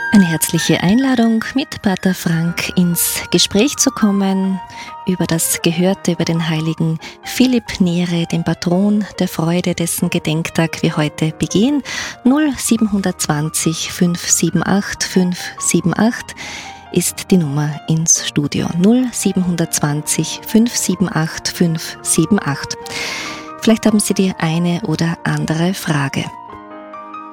Eine herzliche Einladung, mit Pater Frank ins Gespräch zu kommen über das Gehörte, über den heiligen Philipp Neri, den Patron der Freude, dessen Gedenktag wir heute begehen. 0720 578 578 ist die Nummer ins Studio. 0720 578 578. Vielleicht haben Sie die eine oder andere Frage.